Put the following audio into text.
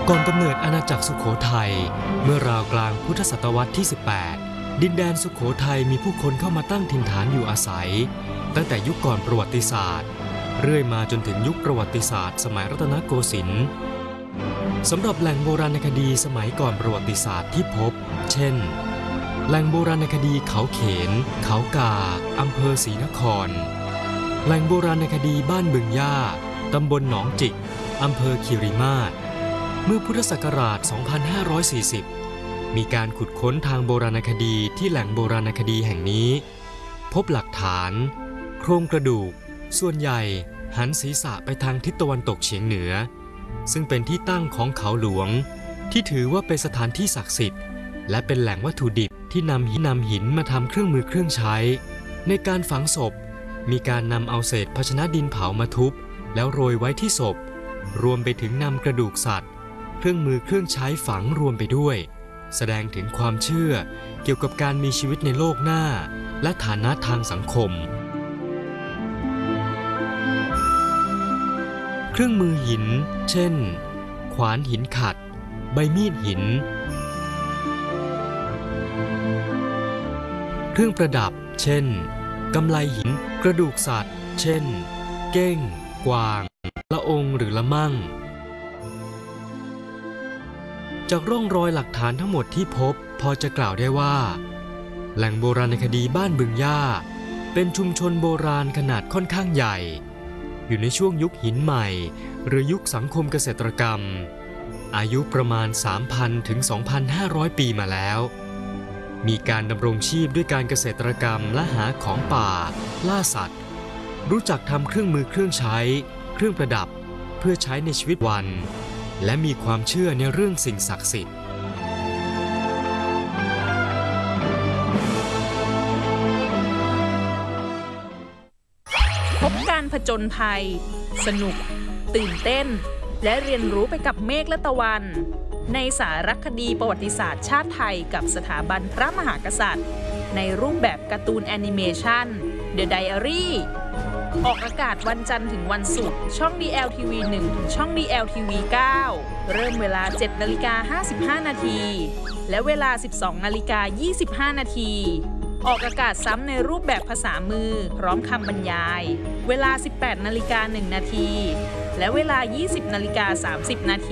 ก่อนกำเนิดอาณาจักรสุโขทัยเมื่อราวกลางพุทธศตวรรษที่ 18 ดินแดนสุโขทัยมีผู้คนเข้ามาตั้งถิ่นฐานอยู่อาศัยตั้งแต่ยุคก่อนประวัติศาสตร์เรื่อยมาจนถึงยุคประวัติศาสตร์สมัยรัตนโกสินทร์สำหรับแหล่งโบราณคดีสมัยก่อนประวัติศาสตร์ที่พบเช่นแหล่งโบราณคดีเขาเขนเขากาอำเภอศรีนครแหล่งโบราณคดีบ้านบึงย่าตำบลหนองจิกอำเภอคีรีมาศเมื่อพุทธศักราช 2540 มีการขุดค้นทางโบราณคดีที่แหล่งโบราณคดีแห่งนี้พบหลักฐานโครงกระดูกส่วนใหญ่หันศีรษะไปทางทิศตะวันตกเฉียงเหนือซึ่งเป็นที่ตั้งของเขาหลวงที่ถือว่าเป็นสถานที่ศักดิ์สิทธิ์และเป็นแหล่งวัตถุดิบที่นำหินมาทำเครื่องมือเครื่องใช้ในการฝังศพมีการนำเอาเศษภาชนะดินเผามาทุบแล้วโรยไว้ที่ศพรวมไปถึงนำกระดูกสัตว์เครื่องมือเครื่องใช้ฝังรวมไปด้วยแสดงถึงความเชื่อเกี่ยวกับการมีชีวิตในโลกหน้าและฐานะทางสังคมเครื่องมือหินเช่นขวานหินขัดใบมีดหินเครื่องประดับเช่นกำไลหินกระดูกสัตว์เช่นเก้งกวางละองหรือละมั่งจากร่องรอยหลักฐานทั้งหมดที่พบพอจะกล่าวได้ว่าแหล่งโบราณคดีบ้านบึงย่าเป็นชุมชนโบราณขนาดค่อนข้างใหญ่อยู่ในช่วงยุคหินใหม่หรือยุคสังคมเกษตรกรรมอายุประมาณ 3,000 ถึง 2,500 ปีมาแล้วมีการดำรงชีพด้วยการเกษตรกรรมและหาของป่าล่าสัตว์รู้จักทำเครื่องมือเครื่องใช้เครื่องประดับเพื่อใช้ในชีวิตวันและมีความเชื่อในเรื่องสิ่งศักดิ์สิทธิ์พบการผจญภัยสนุกตื่นเต้นและเรียนรู้ไปกับเมฆและตะวันในสารคดีประวัติศาสตร์ชาติไทยกับสถาบันพระมหากษัตริย์ในรูปแบบการ์ตูนแอนิเมชัน The Diary ออกอากาศวันจันทร์ถึงวันศุกร์ช่อง DLTV 1 ถึงช่อง DLTV 9 เริ่มเวลา 7:55 นาทีและเวลา 12:25 นาทีออกอากาศซ้ำในรูปแบบภาษามือพร้อมคำบรรยายเวลา 18:01 นาทีและเวลา 20:30 นาที